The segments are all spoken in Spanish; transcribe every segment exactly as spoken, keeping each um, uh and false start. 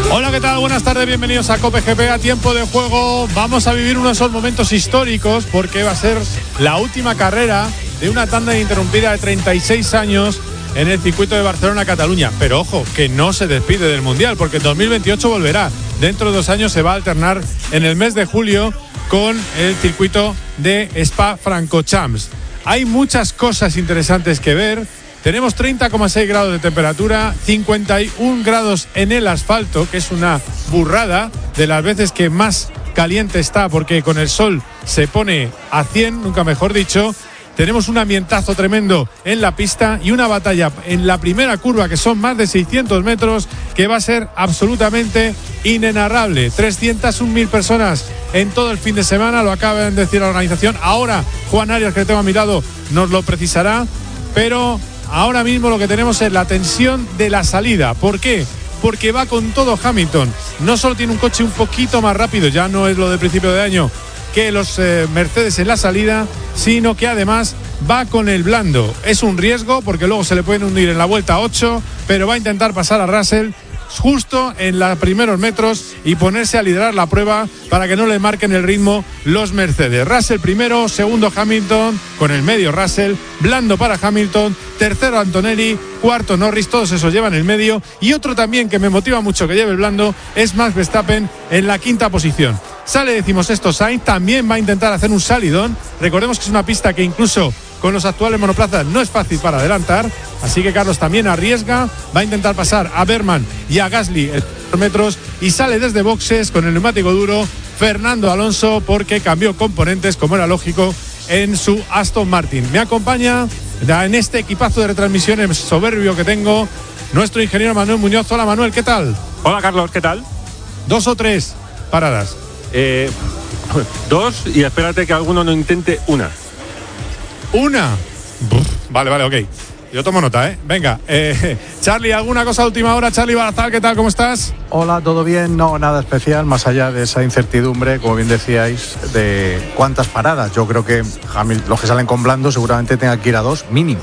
Hola, ¿qué tal? Buenas tardes, bienvenidos a Cope G P, a tiempo de juego. Vamos a vivir uno de esos momentos históricos porque va a ser la última carrera de una tanda ininterrumpida de treinta y seis años en el circuito de Barcelona-Cataluña. Pero ojo, que no se despide del Mundial porque en dos mil veintiocho volverá. Dentro de dos años se va a alternar en el mes de julio con el circuito de Spa-Francorchamps. Hay muchas cosas interesantes que ver. Tenemos treinta coma seis grados de temperatura, cincuenta y un grados en el asfalto, que es una burrada de las veces que más caliente está, porque con el sol se pone a cien, nunca mejor dicho. Tenemos un ambientazo tremendo en la pista y una batalla en la primera curva, que son más de seiscientos metros, que va a ser absolutamente inenarrable. trescientas un mil personas en todo el fin de semana, lo acaban de decir la organización. Ahora Juan Arias, que tengo a mi lado, nos lo precisará, pero ahora mismo lo que tenemos es la tensión de la salida. ¿Por qué? Porque va con todo Hamilton. No solo tiene un coche un poquito más rápido, ya no es lo de principio de año, que los eh, Mercedes en la salida, sino que además va con el blando. Es un riesgo porque luego se le pueden hundir en la vuelta ocho, pero va a intentar pasar a Russell justo en los primeros metros y ponerse a liderar la prueba para que no le marquen el ritmo los Mercedes. Russell primero, segundo Hamilton, con el medio Russell, blando para Hamilton, tercero Antonelli, cuarto Norris, todos esos llevan el medio, y otro también que me motiva mucho que lleve el blando es Max Verstappen en la quinta posición. Sale decimosexto Sainz, también va a intentar hacer un salidón. Recordemos que es una pista que incluso con los actuales monoplazas no es fácil para adelantar, así que Carlos también arriesga, va a intentar pasar a Berman y a Gasly en metros, y sale desde boxes con el neumático duro Fernando Alonso, porque cambió componentes, como era lógico, en su Aston Martin. Me acompaña en este equipazo de retransmisiones soberbio que tengo nuestro ingeniero Manuel Muñoz. Hola Manuel, ¿qué tal? Hola Carlos, ¿qué tal? ¿Dos o tres paradas? Eh, dos, y espérate que alguno no intente una. ¿Una? Uf, vale, vale, ok. Yo tomo nota, ¿eh? Venga, eh, Charlie, ¿alguna cosa de última hora? Charlie Barazal, ¿qué tal? ¿Cómo estás? Hola, ¿todo bien? No, nada especial, más allá de esa incertidumbre, como bien decíais, de cuántas paradas. Yo creo que Hamilton, los que salen con blando seguramente tengan que ir a dos, mínimo.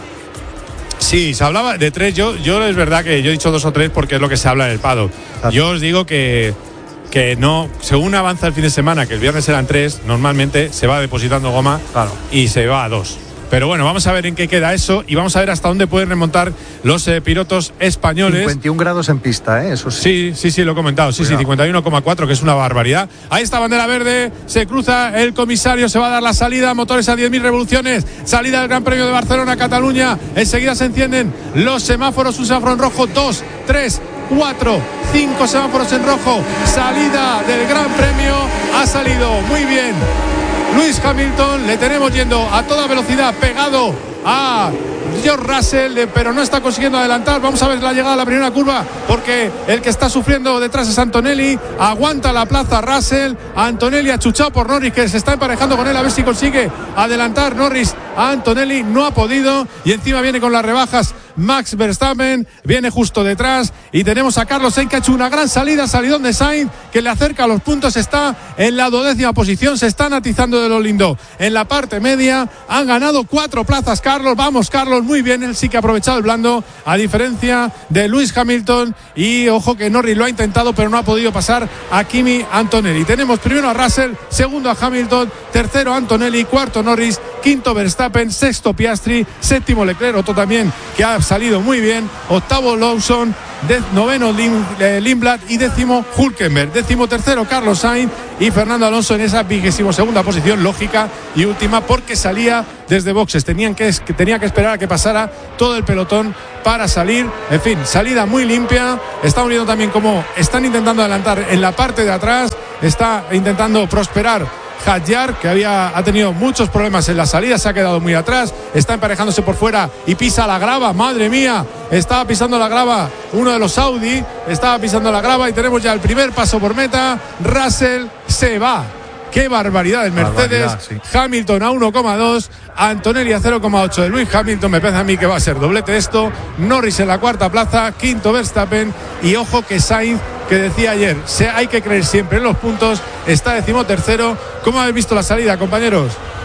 Sí, se hablaba de tres. Yo, yo es verdad que yo he dicho dos o tres porque es lo que se habla en el paddock. Yo os digo que, que no, según avanza el fin de semana, que el viernes eran tres, normalmente se va depositando goma, claro, y se va a dos. Pero bueno, vamos a ver en qué queda eso y vamos a ver hasta dónde pueden remontar los eh, pilotos españoles. cincuenta y un grados en pista, ¿eh? Eso sí. Sí, sí, sí, lo he comentado. Sí, Cuidado. Sí, cincuenta y uno coma cuatro, que es una barbaridad. Ahí está bandera verde, se cruza el comisario, se va a dar la salida, motores a diez mil revoluciones, salida del Gran Premio de Barcelona, Cataluña. Enseguida se encienden los semáforos, un semáforo en rojo, dos, tres, cuatro, cinco semáforos en rojo. Salida del Gran Premio, ha salido muy bien Lewis Hamilton, le tenemos yendo a toda velocidad pegado a George Russell, pero no está consiguiendo adelantar. Vamos a ver la llegada a la primera curva, porque el que está sufriendo detrás es Antonelli. Aguanta la plaza Russell, Antonelli achuchado por Norris, que se está emparejando con él a ver si consigue adelantar Norris a Antonelli. No ha podido, y encima viene con las rebajas Max Verstappen, viene justo detrás, y tenemos a Carlos Sainz, que ha hecho una gran salida, salidón de Sainz, que le acerca a los puntos, está en la duodécima posición, se están atizando de lo lindo en la parte media, han ganado cuatro plazas Carlos. Vamos Carlos, muy bien, él sí que ha aprovechado el blando, a diferencia de Lewis Hamilton, y ojo que Norris lo ha intentado pero no ha podido pasar a Kimi Antonelli. Tenemos primero a Russell, segundo a Hamilton, tercero a Antonelli, cuarto Norris, quinto Verstappen, sexto Piastri, séptimo Leclerc, otro también que ha salido muy bien, octavo Lawson, de, noveno Lim, eh, Lindblad y décimo Hülkenberg, décimo tercero Carlos Sainz y Fernando Alonso en esa vigésimo segunda posición, lógica y última porque salía desde boxes, tenían que, que, tenía que esperar a que pasara todo el pelotón para salir. En fin, salida muy limpia. Estamos viendo también cómo están intentando adelantar en la parte de atrás, está intentando prosperar Hadjar, que había, ha tenido muchos problemas en la salida, se ha quedado muy atrás, está emparejándose por fuera y pisa la grava, madre mía, estaba pisando la grava uno de los Audi, estaba pisando la grava y tenemos ya el primer paso por meta. Russell se va. Qué barbaridad el Mercedes. Barbaridad, sí. Hamilton a uno coma dos, Antonelli a cero coma ocho de Lewis Hamilton. Me parece a mí que va a ser doblete esto. Norris en la cuarta plaza, quinto Verstappen, y ojo que Sainz, que decía ayer, se, hay que creer siempre en los puntos, está decimotercero. ¿Cómo habéis visto la salida, compañeros?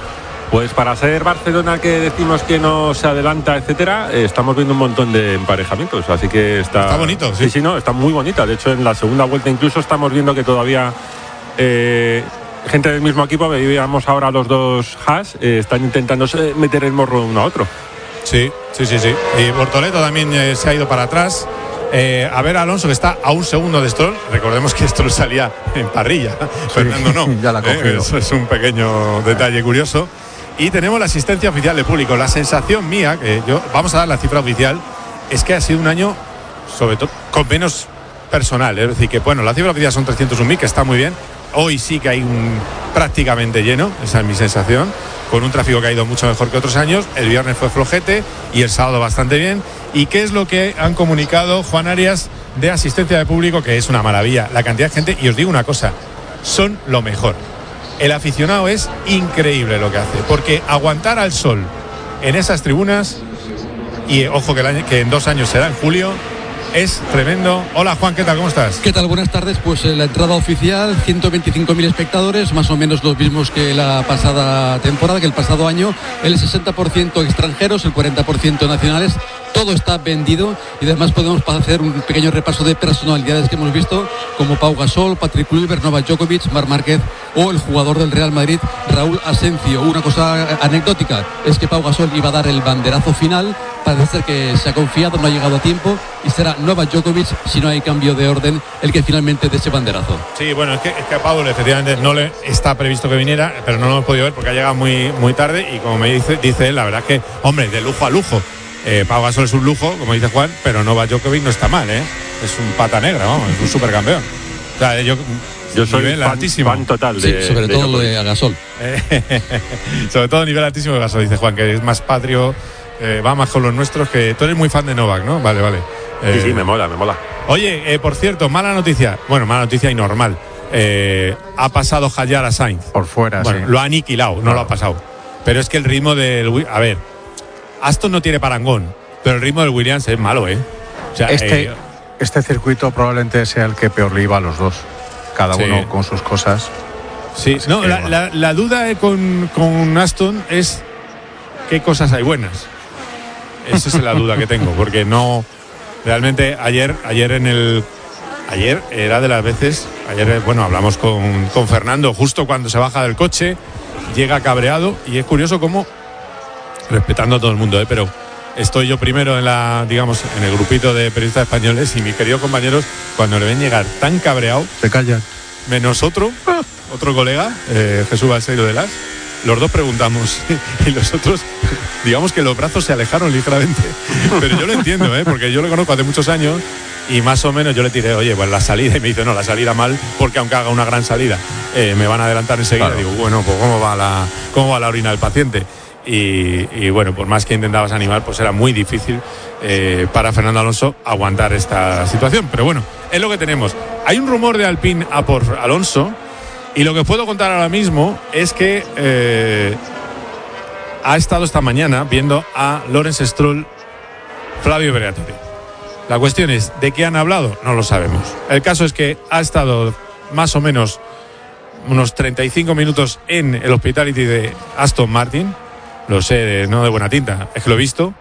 Pues para ser Barcelona, que decimos que no se adelanta, etcétera, eh, estamos viendo un montón de emparejamientos, así que está... Está bonito, sí. Sí, sí, no, está muy bonita. De hecho, en la segunda vuelta incluso estamos viendo que todavía eh, gente del mismo equipo, veíamos ahora los dos Haas, eh, están intentando meter el morro uno a otro. Sí, sí, sí, sí. Y Bortoleto también eh, se ha ido para atrás. Eh, a ver, Alonso, que está a un segundo de Stroll. Recordemos que Stroll salía en parrilla. Sí, Fernando no. Ya la ha cogido. Eh, eso es un pequeño detalle curioso. Y tenemos la asistencia oficial de público. La sensación mía, que yo vamos a dar la cifra oficial, es que ha sido un año, sobre todo, con menos personal. Es decir, que bueno, la cifra oficial son trescientos un mil, que está muy bien. Hoy sí que hay un prácticamente lleno, esa es mi sensación, con un tráfico que ha ido mucho mejor que otros años. El viernes fue flojete y el sábado bastante bien. ¿Y qué es lo que han comunicado, Juan Arias, de asistencia de público? Que es una maravilla, la cantidad de gente. Y os digo una cosa, son lo mejor. El aficionado es increíble lo que hace, porque aguantar al sol en esas tribunas, y ojo que, el año, que en dos años será en julio, es tremendo. Hola Juan, ¿qué tal? ¿Cómo estás? ¿Qué tal? Buenas tardes. Pues eh, la entrada oficial, ciento veinticinco mil espectadores, más o menos los mismos que la pasada temporada, que el pasado año. El sesenta por ciento extranjeros, el cuarenta por ciento nacionales. Todo está vendido y además podemos hacer un pequeño repaso de personalidades que hemos visto, como Pau Gasol, Patrick Kluivert, Novak Djokovic, Marc Márquez o el jugador del Real Madrid, Raúl Asencio. Una cosa anecdótica es que Pau Gasol iba a dar el banderazo final. Parece ser que se ha confiado, no ha llegado a tiempo y será Novak Djokovic, si no hay cambio de orden, el que finalmente dé ese banderazo. Sí, bueno, es que, es que a Pau efectivamente no le está previsto que viniera, pero no lo hemos podido ver porque ha llegado muy, muy tarde y como me dice, dice él, la verdad es que, hombre, de lujo a lujo. Eh, Pau Gasol es un lujo, como dice Juan, pero Novak Djokovic no está mal, ¿eh? Es un pata negra, vamos, es un supercampeón. O sea, yo, yo soy nivel fan, altísimo. fan total de, sí, sobre de todo Djokovic. lo de Gasol. Eh, sobre todo nivel altísimo de Gasol, dice Juan, que es más patrio, eh, va más con los nuestros, que tú eres muy fan de Novak, ¿no? Vale, vale. Eh, sí, sí, me mola, me mola. Oye, eh, por cierto, mala noticia, bueno, mala noticia y normal. Eh, ha pasado Hayar a Sainz. Por fuera, bueno, sí. Lo ha aniquilado, no claro. lo ha pasado. Pero es que el ritmo del... A ver, Aston no tiene parangón, pero el ritmo del Williams es malo, ¿eh? O sea, este, eh, este circuito probablemente sea el que peor le iba a los dos. Cada sí. uno con sus cosas. Sí, Así no, que, la, bueno. la, la duda con, con Aston es qué cosas hay buenas. Esa es la duda que tengo, porque no... Realmente ayer, ayer en el... Ayer era de las veces... Ayer, bueno, hablamos con, con Fernando justo cuando se baja del coche, llega cabreado y es curioso cómo, respetando a todo el mundo, ¿eh? Pero estoy yo primero en la, digamos, en el grupito de periodistas españoles y mis queridos compañeros, cuando le ven llegar tan cabreado, Se callan. menos otro, otro colega, eh, Jesús Balseiro de Las, los dos preguntamos y los otros, digamos que los brazos se alejaron ligeramente, pero yo lo entiendo, ¿eh? Porque yo lo conozco hace muchos años y más o menos yo le tiré, oye, pues la salida, y me dice, no, la salida mal, porque aunque haga una gran salida, eh, me van a adelantar enseguida. Claro. Digo, bueno, pues ¿cómo va la, cómo va la orina del paciente? Y, y bueno, por más que intentabas animar, pues era muy difícil eh, para Fernando Alonso aguantar esta situación. Pero bueno, es lo que tenemos. Hay un rumor de Alpine a por Alonso, y lo que puedo contar ahora mismo es que eh, ha estado esta mañana viendo a Lawrence Stroll, Flavio Briatore. La cuestión es, ¿de qué han hablado? No lo sabemos. El caso es que ha estado más o menos unos treinta y cinco minutos en el Hospitality de Aston Martin. Lo sé, no de buena tinta, es que lo he visto.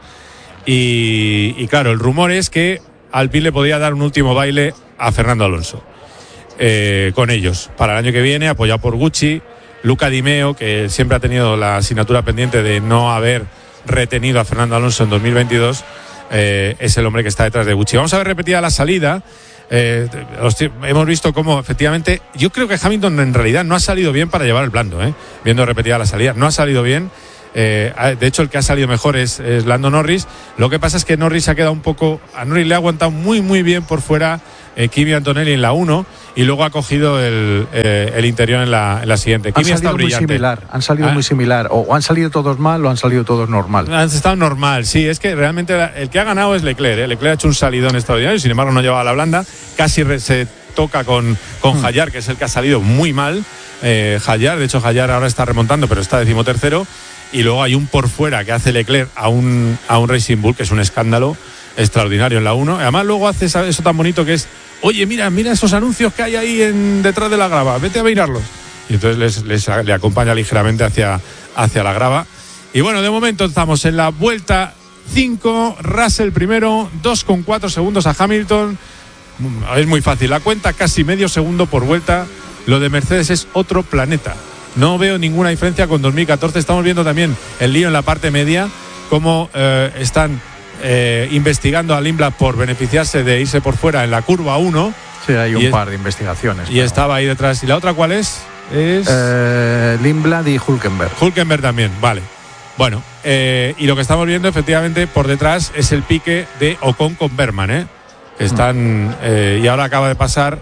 Y, y claro, el rumor es que Alpine le podría dar un último baile a Fernando Alonso. Eh, con ellos, para el año que viene, apoyado por Gucci. Luca Di Meo, que siempre ha tenido la asignatura pendiente de no haber retenido a Fernando Alonso en dos mil veintidós, eh, es el hombre que está detrás de Gucci. Vamos a ver repetida la salida. Eh, hemos visto cómo efectivamente, yo creo que Hamilton en realidad no ha salido bien para llevar el blando, eh, viendo repetida la salida, no ha salido bien. Eh, de hecho, el que ha salido mejor es, es Lando Norris. Lo que pasa es que Norris ha quedado un poco, a Norris le ha aguantado muy muy bien por fuera eh, Kimi Antonelli en la uno y luego ha cogido el, eh, el interior en la, en la siguiente. Han Kimi ha salido estado muy brillante. similar, han salido Ah. muy similar. O, o han salido todos mal o han salido todos normal. Han estado normal, sí, es que realmente el que ha ganado es Leclerc, ¿eh? Leclerc ha hecho un salidón extraordinario, sin embargo no llevaba la blanda, casi re, se toca con, con mm. Hayar, que es el que ha salido muy mal. eh, Hayar, de hecho Hayar ahora está remontando, pero está decimotercero. Y luego hay un por fuera que hace Leclerc a un, a un Racing Bull, que es un escándalo extraordinario en la uno. Además luego hace eso tan bonito que es, oye, mira, mira esos anuncios que hay ahí en, detrás de la grava, vete a mirarlos. y entonces les, les le acompaña ligeramente hacia, hacia la grava. Y bueno, de momento estamos en la vuelta cinco, Russell primero, dos coma cuatro segundos a Hamilton. Es muy fácil la cuenta, casi medio segundo por vuelta. Lo de Mercedes es otro planeta. No veo ninguna diferencia con dos mil catorce. Estamos viendo también el lío en la parte media, cómo eh, están eh, investigando a Lindblad por beneficiarse de irse por fuera en la curva uno. Sí, hay un es, par de investigaciones. Y pero... estaba ahí detrás. ¿Y la otra cuál es? Es eh, Lindblad y Hülkenberg. Hülkenberg también, vale. Bueno, eh, y lo que estamos viendo efectivamente por detrás es el pique de Ocon con Bergman, ¿eh? Que están, eh, y ahora acaba de pasar,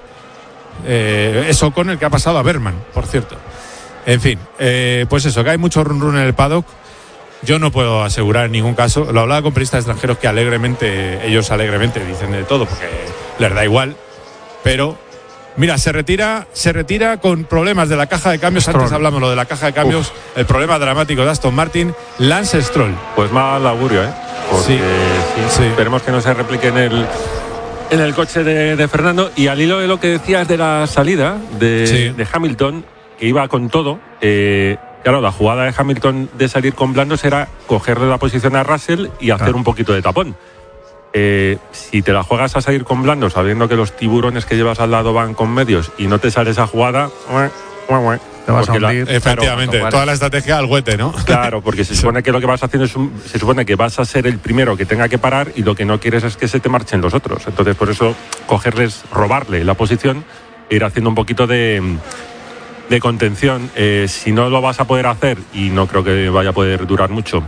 eh, es Ocon el que ha pasado a Bergman, por cierto. En fin, eh, pues eso, que hay mucho run run en el paddock. Yo no puedo asegurar en ningún caso. Lo hablaba con periodistas extranjeros que alegremente, ellos alegremente dicen de todo porque les da igual. Pero, mira, se retira, se retira con problemas de la caja de cambios. Stroll. Antes hablamos lo de la caja de cambios, Uf. el problema dramático de Aston Martin, Lance Stroll. Pues mal augurio, ¿eh? Porque, sí, sí, sí. Esperemos que no se replique en el, en el coche de, de Fernando. Y al hilo de lo que decías de la salida de, sí. de Hamilton, que iba con todo, eh, claro, la jugada de Hamilton de salir con blandos era cogerle la posición a Russell y hacer ah. un poquito de tapón. Eh, si te la juegas a salir con blandos sabiendo que los tiburones que llevas al lado van con medios y no te sale esa jugada, te vas a hundir. La, efectivamente, claro, toda la estrategia al huete, ¿no? Claro, porque se supone que lo que vas haciendo es un, se supone que vas a ser el primero que tenga que parar y lo que no quieres es que se te marchen los otros. Entonces, por eso, cogerles, robarle la posición e ir haciendo un poquito de, de contención. Eh, si no lo vas a poder hacer, y no creo que vaya a poder durar mucho,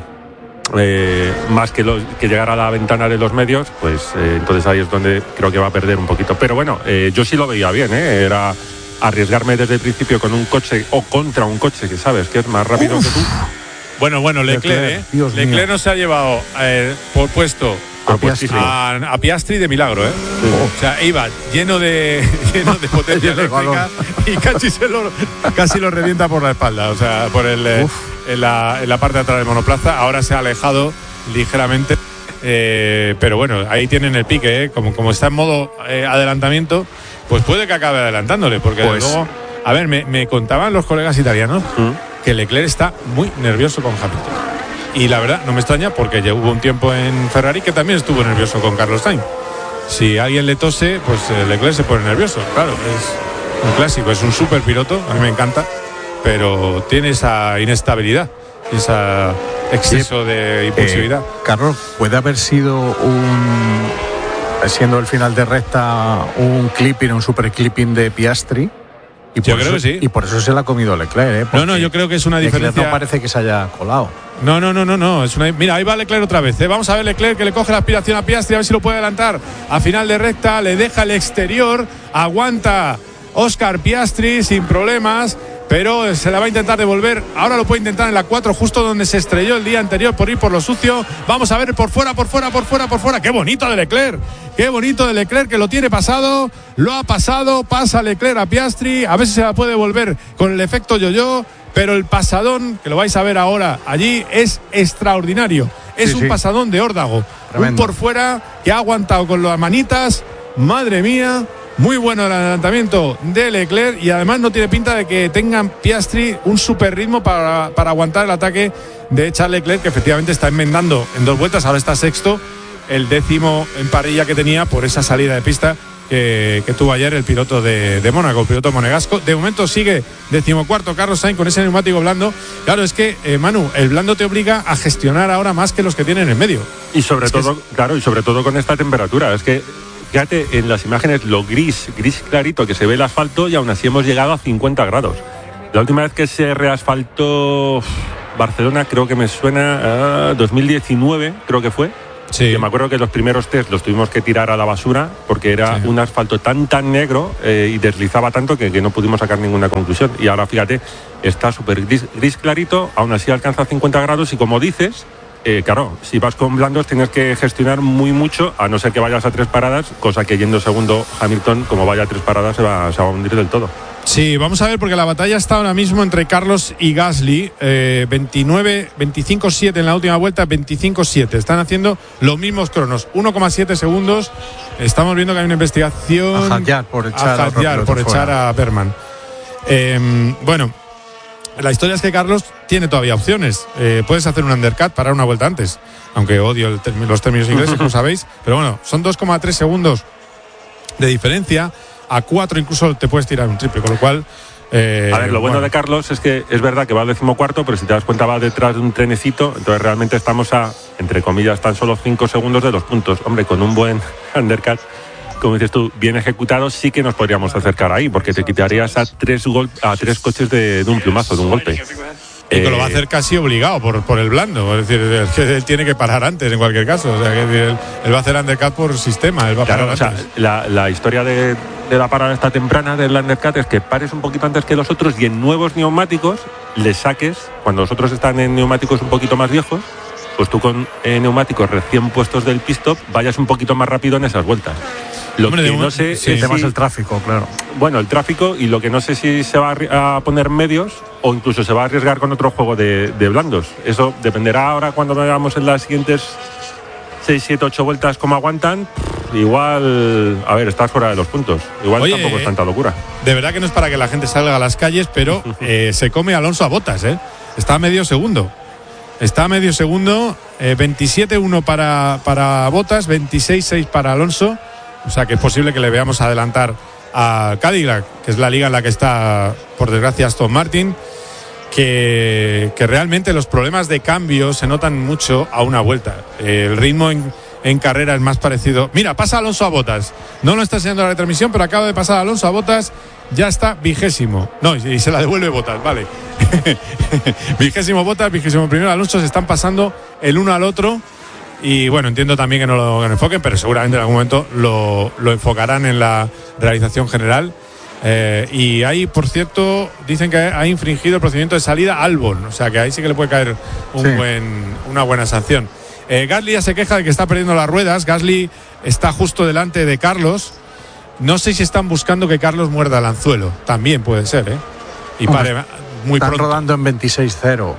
Eh, más que, lo, que llegar a la ventana de los medios, pues eh, entonces ahí es donde creo que va a perder un poquito. Pero bueno, eh, yo sí lo veía bien, ¿eh? Era arriesgarme desde el principio con un coche o contra un coche que sabes que es más rápido Uf. que tú. Bueno, bueno, Leclerc, ¿eh? Leclerc no se ha llevado eh, por puesto a Piastri. A, a Piastri de milagro, ¿eh? Sí. O sea, iba lleno de lleno de potencia eléctrica y casi se lo casi lo revienta por la espalda, o sea, por el eh, en la, en la parte de atrás del monoplaza. Ahora se ha alejado ligeramente, eh, pero bueno, ahí tienen el pique, ¿eh? Como como está en modo eh, adelantamiento, pues puede que acabe adelantándole, porque pues, luego, a ver, me, me contaban los colegas italianos ¿Mm? que Leclerc está muy nervioso con Hamilton. Y la verdad, no me extraña porque ya hubo un tiempo en Ferrari que también estuvo nervioso con Carlos Sainz. Si alguien le tose, pues Leclerc se pone nervioso. Claro, es un clásico, es un super piloto, a mí me encanta, pero tiene esa inestabilidad, ese exceso sí, de impulsividad. Eh, Carlos, ¿puede haber sido un, siendo el final de recta, un clipping, un super clipping de Piastri? Y yo por creo eso, que sí. Y por eso se la ha comido Leclerc, ¿eh? No, no, yo creo que es una Leclerc diferencia. No parece que se haya colado. No, no, no, no, no. Es una... Mira, ahí va Leclerc otra vez, ¿eh? Vamos a ver Leclerc que le coge la aspiración a Piastri, a ver si lo puede adelantar a final de recta, le deja el exterior, aguanta Oscar Piastri sin problemas, pero se la va a intentar devolver. Ahora lo puede intentar en la cuatro, justo donde se estrelló el día anterior por ir por lo sucio. Vamos a ver por fuera, por fuera, por fuera, por fuera. ¡Qué bonito de Leclerc! ¡Qué bonito de Leclerc, que lo tiene pasado! Lo ha pasado, pasa Leclerc a Piastri. A ver si se la puede devolver con el efecto yo-yo. Pero el pasadón, que lo vais a ver ahora allí, es extraordinario. Es sí, un sí. pasadón de órdago. Tremendo. Un por fuera que ha aguantado con las manitas. Madre mía. Muy bueno el adelantamiento de Leclerc y además no tiene pinta de que tengan Piastri un super ritmo para, para aguantar el ataque de Charles Leclerc, que efectivamente está enmendando en dos vueltas, ahora está sexto, el décimo en parrilla que tenía por esa salida de pista que, que tuvo ayer el piloto de, de Mónaco, el piloto monegasco. De momento sigue decimocuarto Carlos Sainz con ese neumático blando. Claro, es que, eh, Manu, el blando te obliga a gestionar ahora más que los que tienen en medio. Y sobre es todo, es... claro, y sobre todo con esta temperatura, es que fíjate en las imágenes lo gris, gris clarito que se ve el asfalto y aún así hemos llegado a cincuenta grados. La última vez que se reasfaltó Barcelona creo que me suena a dos mil diecinueve, creo que fue. Sí. Yo me acuerdo que los primeros test los tuvimos que tirar a la basura porque era sí. un asfalto tan tan negro eh, y deslizaba tanto que, que no pudimos sacar ninguna conclusión. Y ahora fíjate, está súper gris, gris clarito, aún así alcanza cincuenta grados y como dices... Eh, claro, si vas con blandos tienes que gestionar muy mucho, a no ser que vayas a tres paradas, cosa que yendo segundo Hamilton, como vaya a tres paradas, se va, se va a hundir del todo. Sí, vamos a ver, porque la batalla está ahora mismo entre Carlos y Gasly, eh, veintinueve, veinticinco siete en la última vuelta, veinticinco siete. Están haciendo los mismos cronos, uno coma siete segundos. Estamos viendo que hay una investigación a Hadjar por echar, a, Hadjar, por echar a Bergman. Eh, bueno, la historia es que Carlos tiene todavía opciones. Eh, puedes hacer un undercut, parar una vuelta antes, aunque odio el term- los términos ingleses, como sabéis, pero bueno, son dos coma tres segundos de diferencia. A cuatro incluso te puedes tirar un triple, con lo cual... Eh, a ver, lo bueno, bueno de Carlos es que es verdad que va al decimocuarto, pero si te das cuenta va detrás de un trenecito, entonces realmente estamos a, entre comillas, tan solo cinco segundos de los puntos. Hombre, con un buen undercut, como dices tú, bien ejecutado, sí que nos podríamos acercar ahí, porque te quitarías a tres, gol- a tres coches de, de un plumazo, de un golpe. Y que lo va a hacer casi obligado por, por el blando. Es decir, es que él tiene que parar antes en cualquier caso. O sea, que él, él va a hacer undercut por sistema. Él va a Claro, parar o sea, antes. la, la historia de, de la parada esta temprana del undercut es que pares un poquito antes que los otros y en nuevos neumáticos le saques, cuando los otros están en neumáticos un poquito más viejos, pues tú con eh, neumáticos recién puestos del pit stop vayas un poquito más rápido en esas vueltas. Lo Hombre, que de no un- sé sí, es El tema si- es el tráfico, claro. bueno, el tráfico, y lo que no sé si se va a arri- a poner medios o incluso se va a arriesgar con otro juego de, de blandos. Eso dependerá ahora cuando veamos en las siguientes seis, siete, ocho vueltas cómo aguantan. Igual, a ver, estás fuera de los puntos. Igual Oye, tampoco es tanta locura. De verdad que no es para que la gente salga a las calles, pero eh, se come Alonso a botas, ¿eh? Está a medio segundo. Está a medio segundo, eh, veintisiete uno para, para Bottas, veintiséis seis para Alonso. O sea que es posible que le veamos adelantar a Cadillac, que es la liga en la que está, por desgracia, Aston Martin. Que, que realmente los problemas de cambio se notan mucho a una vuelta. Eh, el ritmo en, en carrera es más parecido. Mira, pasa Alonso a Bottas. No lo está enseñando la retransmisión, pero acaba de pasar Alonso a Bottas. Ya está vigésimo. No, y, y se la devuelve Bottas, vale. Vigésimo Bottas, vigésimo primero Alonso. Se están pasando el uno al otro. Y bueno, entiendo también que no lo enfoquen, pero seguramente en algún momento lo, lo enfocarán en la realización general. Eh, y ahí, por cierto, dicen que ha infringido el procedimiento de salida Albon, o sea que ahí sí que le puede caer un Sí. buen, una buena sanción. Eh, Gasly ya se queja de que está perdiendo las ruedas. Gasly está justo delante de Carlos. No sé si están buscando que Carlos muerda el anzuelo, también puede ser, ¿eh? Y Hombre, pare muy Están pronto. rodando en veintiséis cero.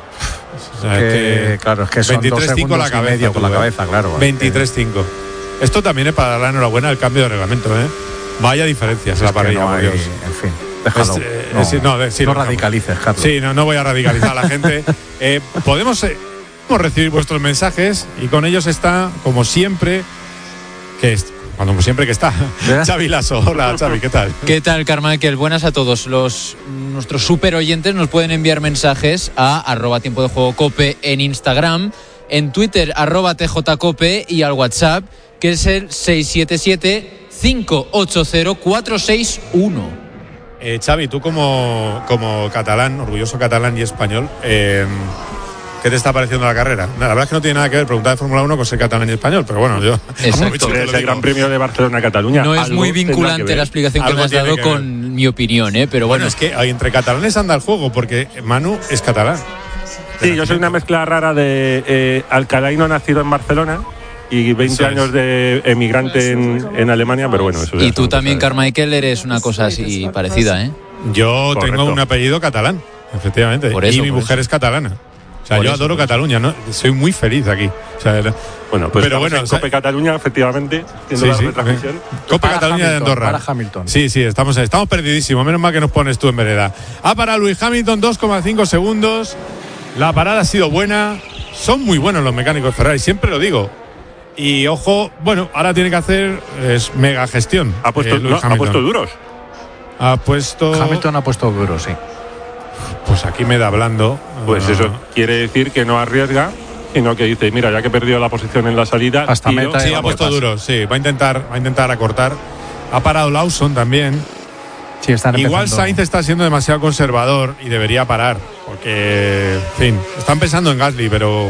O sea, que, que claro, es que son dos veintitrés cinco segundos la y cabeza, medio con la tú, ¿eh? cabeza, claro. veintitrés cinco. Esto también es para dar la enhorabuena al cambio de reglamento, ¿eh? Vaya diferencias en la Es que parrilla, no por hay- Dios. en fin, déjalo. Es, eh, no, es- no, de- sí, no lo dejamos. radicalices, Carlos. Sí, no, no voy a radicalizar a la gente. Eh, podemos, eh, podemos recibir vuestros mensajes y con ellos está, como siempre, que es, cuando como siempre que está, ¿Eh? Xavi Lasso. Hola, Xavi, ¿qué tal? ¿Qué tal, Carmichael? Buenas a todos. Los, nuestros super oyentes nos pueden enviar mensajes a arroba tiempo de juego cope en Instagram, en Twitter arroba tjcope y al WhatsApp, que es el seis siete siete, cinco ocho cero, cuatro seis uno. Eh, Xavi, tú como, como catalán, orgulloso catalán y español, eh, ¿qué te está pareciendo la carrera? La verdad es que no tiene nada que ver preguntar de Fórmula uno con ser catalán y español, pero bueno, yo Exacto. aprovecho que Es lo el digo. Gran Premio de Barcelona-Cataluña. No es Algo muy tendrá que vinculante ver. la explicación que Algo me has tiene dado que con mi opinión, ¿eh? Pero Bueno, bueno, es que hay- entre catalanes anda el juego, porque Manu es catalán. Sí, yo soy una mezcla rara de eh, alcalaíno nacido en Barcelona y veinte Eso es. años de emigrante en, en Alemania, pero bueno, eso ya y tú son también, cosas. Carmichael, eres una cosa así parecida, ¿eh? Yo Correcto. tengo un apellido catalán, efectivamente. Por eso, y mi por mujer eso. es catalana. O sea, Por yo eso, adoro por eso. Cataluña, ¿no? Soy muy feliz aquí. O sea, el- Bueno, pues pero estamos bueno, en o sea- Cope Cataluña, efectivamente, haciendo Sí, la sí. retransmisión. Copa Para Cataluña de Hamilton, Andorra. para Hamilton. Sí, sí, estamos, estamos perdidísimos. Menos mal que nos pones tú en vereda. Ha parado Lewis Hamilton, dos coma cinco segundos. La parada ha sido buena. Son muy buenos los mecánicos de Ferrari, siempre lo digo. Y ojo, bueno, ahora tiene que hacer es mega gestión. Ha puesto, eh, Lewis no, ha Hamilton. puesto duros. Ha puesto. Hamilton ha puesto duro, sí. Pues aquí me da blando. Pues Ah. eso quiere decir que no arriesga, sino que dice, mira, ya que he perdido la posición en la salida, Hasta tiro, meta Sí, y ha va puesto por duro, sí. Va a intentar, va a intentar acortar. Ha parado Lawson también. Sí, están Igual empezando. Sainz está siendo demasiado conservador y debería parar, porque, en fin, están pensando en Gasly, pero,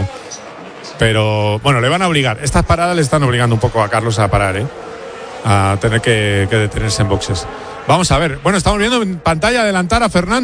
pero bueno, le van a obligar. Estas paradas le están obligando un poco a Carlos a parar, ¿eh? A tener que, que detenerse en boxes. Vamos a ver. Bueno, estamos viendo en pantalla adelantar a Fernando.